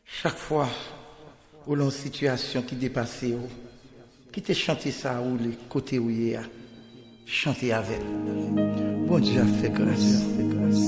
Chaque fois où l'on situation qui dépasse, qui te chanter ça ou les côtés où il y a, chanter avec. Bon Dieu a fait grâce.